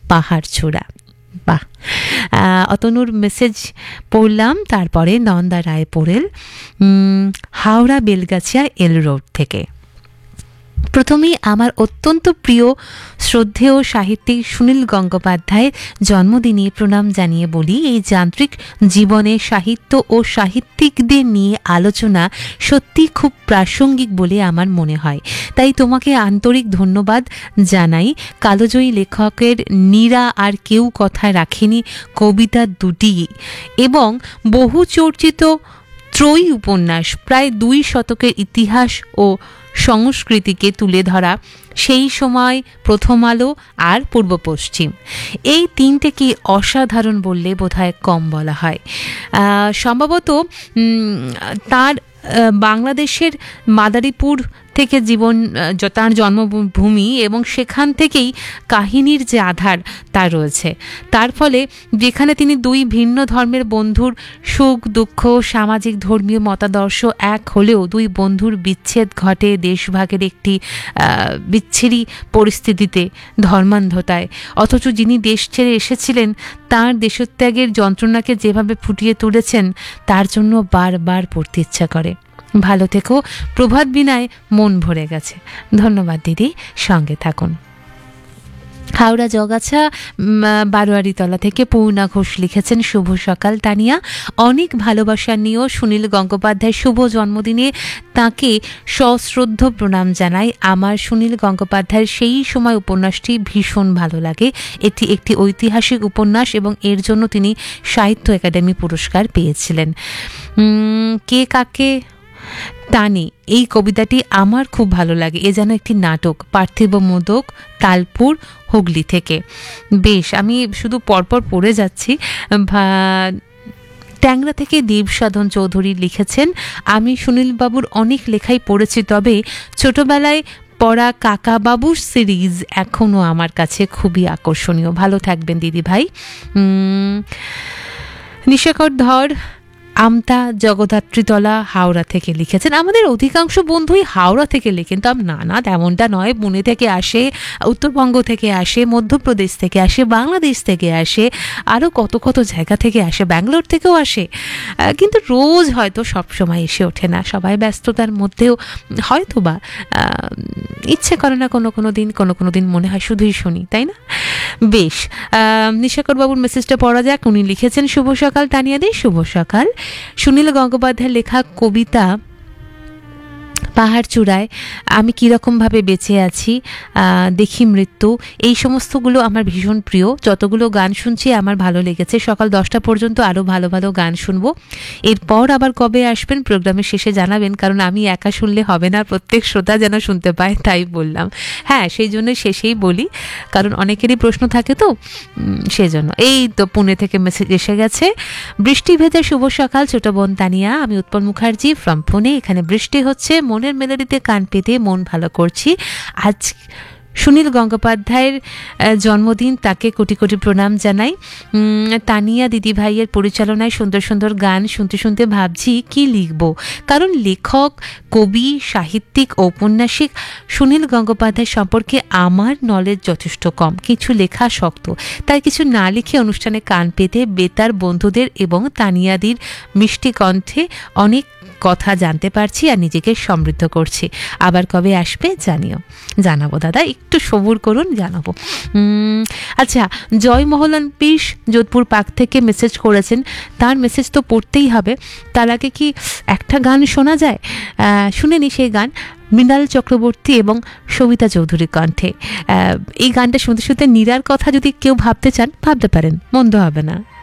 পাহাড়চূড়া। বাহ, অতনুর মেসেজ পড়লাম। তারপরে নন্দা রায় পোরেল হাওড়া বেলগাছিয়া এল রোড থেকে। প্রথমেই আমার অত্যন্ত প্রিয় শ্রদ্ধেয় সাহিত্যিক সুনীল গঙ্গোপাধ্যায়ের জন্মদিনে প্রণাম জানিয়ে বলি, এই যান্ত্রিক জীবনে সাহিত্য ও সাহিত্যিকদের নিয়ে আলোচনা সত্যি খুব প্রাসঙ্গিক বলে আমার মনে হয়। তাই তোমাকে আন্তরিক ধন্যবাদ জানাই। কালজয়ী লেখকের নীরা আর কেউ কথা রাখেনি কবিতা দুটি এবং বহু চর্চিত ত্রয়ী উপন্যাস, প্রায় 2 শতকের ইতিহাস ও সংস্কৃতিকে তুলে ধরা, সেই সময় প্রথম আলো আর পূর্ব পশ্চিম, এই তিনটেকে অসাধারণ বললে বোধহয় কম বলা হয়। সম্ভবত তার বাংলাদেশের মাদারীপুর থেকে তার জন্মভূমি এবং সেখান থেকেই কাহিনীর যে আধার তা রয়েছে। তার ফলে যেখানে তিনি 2 ভিন্ন ধর্মের বন্ধুর সুখ দুঃখ, সামাজিক ধর্মীয় মতাদর্শ এক হলেও 2 বন্ধুর বিচ্ছেদ ঘটে দেশভাগের একটি বিচ্ছিরি পরিস্থিতিতে, ধর্মান্ধতায়। অথচ যিনি দেশ ছেড়ে এসেছিলেন তার দেশত্যাগের যন্ত্রণাকে যেভাবে ফুটিয়ে তুলেছেন তার জন্য বারবার পড়তে ইচ্ছা করে। ভালো থেকো, প্রভাত বিনায় মন ভরে গেছে। ধন্যবাদ দিদি, সঙ্গে থাকুন। হাওড়া জগাছা বারোয়ারিতলা থেকে পূর্ণা ঘোষ লিখেছেন, শুভ সকাল তানিয়া, অনেক ভালোবাসা নিয়েও সুনীল গঙ্গোপাধ্যায়ের শুভ জন্মদিনে তাকে সশ্রদ্ধ প্রণাম জানাই। আমার সুনীল গঙ্গোপাধ্যায়ের সেই সময় উপন্যাসটি ভীষণ ভালো লাগে। এটি একটি ঐতিহাসিক উপন্যাস এবং এর জন্য তিনি সাহিত্য একাডেমি পুরস্কার পেয়েছিলেন। কে কাকে টানে, এই কবিতাটি আমার খুব ভালো লাগে। এ যেন একটি নাটক। পার্থিব মোদক, তালপুর, হুগলি থেকে। বেশ, আমি শুধু পরপর পড়ে যাচ্ছি। ট্যাংরা থেকে দেবসাধন চৌধুরী লিখেছেন, আমি সুনীল বাবুর অনেক লেখাই পড়েছি, তবে ছোটবেলায় পড়া কাকাবাবুর সিরিজ এখনও আমার কাছে খুবই আকর্ষণীয়। ভালো থাকবেন দিদি ভাই। নিশাকর ধর আমতা জগদ্ধাত্রীতলা হাওড়া থেকে লিখেছেন, আমাদের অধিকাংশ বন্ধুই হাওড়া থেকে লেখেন। তো না তেমনটা নয়, পুনে থেকে আসে, উত্তরবঙ্গ থেকে আসে, মধ্যপ্রদেশ থেকে আসে, বাংলাদেশ থেকে আসে, আরও কত জায়গা থেকে আসে, ব্যাঙ্গালোর থেকেও আসে। কিন্তু রোজ হয়তো সবসময় এসে ওঠে না, সবাই ব্যস্ততার মধ্যেও হয়তো বা ইচ্ছে করে না কোনো দিন মনে হয় শুধুই শুনি, তাই না? বেশ, নিশাকর বাবুর মেসেজটা পড়া যাক। উনি লিখেছেন, শুভ সকাল তানিয়াদি। শুভ সকাল। সুনীল গঙ্গোপাধ্যায়ের লেখা কবিতা পাহাড়চূড়ায়, আমি কীরকমভাবে বেঁচে আছি, দেখি মৃত্যু, এই সমস্তগুলো আমার ভীষণ প্রিয়। যতগুলো গান শুনছি আমার ভালো লেগেছে। সকাল 10টা পর্যন্ত আরও ভালো গান শুনবো। এরপর আবার কবে আসবেন প্রোগ্রামের শেষে জানাবেন, কারণ আমি একা শুনলে হবে না, প্রত্যেক শ্রোতা যেন শুনতে পায়, তাই বললাম। হ্যাঁ, সেই জন্য শেষেই বলি, কারণ অনেকেরই প্রশ্ন থাকে তো, সেজন্য। এই তো পুনে থেকে মেসেজ এসে গেছে, বৃষ্টি ভেজা শুভ সকাল ছোট বোন তানিয়া, আমি উৎপল মুখার্জি ফ্রম পুনে। এখানে বৃষ্টি হচ্ছে, মনের মেলোডিতে কান পেতে মন ভালো করছি। আজ সুনীল গঙ্গোপাধ্যায়ের জন্মদিন, তাকে কোটি প্রণাম জানাই। তানিয়া দিদি ভাইয়ের পরিচালনায় সুন্দর গান শুনতে ভাবছি কি লিখব, কারণ লেখক, কবি, সাহিত্যিক, ঔপন্যাসিক সুনীল গঙ্গোপাধ্যায় সম্পর্কে আমার নলেজ যথেষ্ট কম। কিছু লেখা শক্ত, তাই কিছু না লিখে অনুষ্ঠানে কান পেতে বেতার বন্ধুদের এবং তানিয়াদির মিষ্টি কণ্ঠে অনেক কথা জানতে পারছি আর নিজেকে সমৃদ্ধ করছি। আবার কবে আসবে জানাবো দাদা, একটু সবুর করুন, জানাবো। আচ্ছা, জয় মহলান পিস যোধপুর পার্ক থেকে মেসেজ করেছেন, তার মেসেজ তো পড়তেই হবে। তার আগে কি একটা গান শোনা যায়? শুনে নি সেই গান, মৃণাল চক্রবর্তী এবং সবিতা চৌধুরীর কণ্ঠে। এই গানটা শুনতে নীরার কথা যদি কেউ ভাবতে চান, ভাবতে পারেন, মন্দ হবে না।